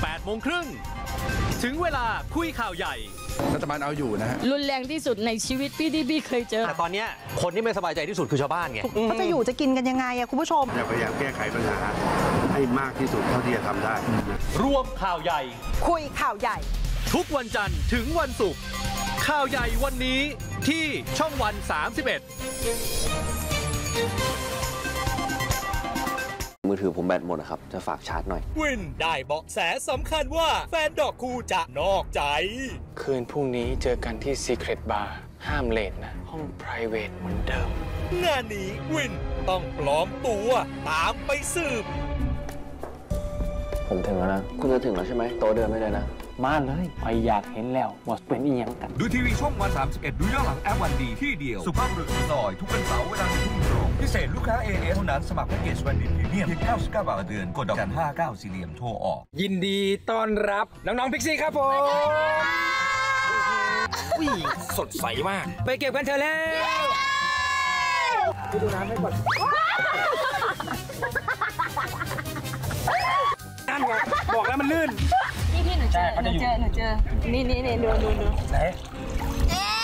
8:30 น.ถึงเวลาคุยข่าวใหญ่รัฐบาลเอาอยู่นะฮะรุนแรงที่สุดในชีวิตพี่ที่พี่เคยเจอแต่ตอนนี้คนที่ไม่สบายใจที่สุดคือชาวบ้านไงเขาจะอยู่จะกินกันยังไงอะคุณผู้ชมพยายามแก้ไขปัญหาให้มากที่สุดเท่าที่จะทำได้รวมข่าวใหญ่คุยข่าวใหญ่ทุกวันจันทร์ถึงวันศุกร์ข่าวใหญ่วันนี้ที่ช่องวัน 31 มือถือผมแบตหมดนะครับจะฝากชาร์จหน่อยวินได้เบาะแสสำคัญว่าแฟนดอกคูจะนอกใจคืนพรุ่งนี้เจอกันที่ Secret Bar ห้ามเลทนะห้อง private เหมือนเดิมงานนี้วินต้องปลอมตัวตามไปสืบผมถึงแล้วนะคุณจะถึงแล้วใช่ไหมโตเดินไม่ได้นะมาเลยไปอยากเห็นแล้วว่าเป็นอีหยังกันดูทีวีช่องวัน31ดูย้อนหลังแอปวันดีที่เดียวสุภาพบุรุษซอยทุกวันเสาร์เวลา 19:00 นพิเศษลูกค้า AS เท่านั้นสมัครแพ็กเกจวันดีพรีเมียมเพียง99 บาทต่อเดือนกดดอกจัน59สี่เหลี่ยมโทรออกยินดีต้อนรับน้องๆพิกซี่ครับผมสดใสมากไปเก็บกันเถอะแล้วไปดูน้ำให้ก่อนนั่นไงบอกแล้วมันลื่นพี่หนูเจอนี่ดูไหน